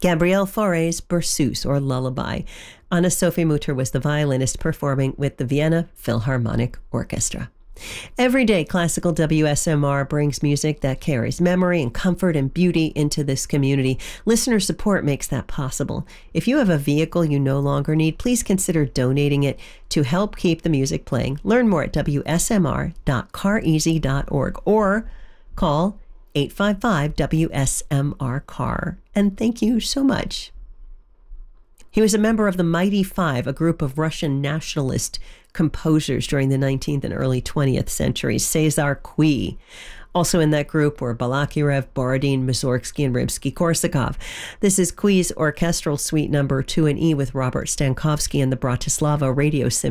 Gabrielle Fauré's Berceuse, or Lullaby. Anna Sophie Mutter was the violinist performing with the Vienna Philharmonic Orchestra. Every day, Classical WSMR brings music that carries memory and comfort and beauty into this community. Listener support makes that possible. If you have a vehicle you no longer need, please consider donating it to help keep the music playing. Learn more at wsmr.careasy.org or call 855-WSMR-CAR. And thank you so much. He was a member of the Mighty Five, a group of Russian nationalist composers during the 19th and early 20th centuries. Cesar Cui. Also in that group were Balakirev, Borodin, Mussorgsky, and Rimsky-Korsakov. This is Cui's Orchestral Suite No. 2 in E with Robert Stankovsky and the Bratislava Radio Symphony.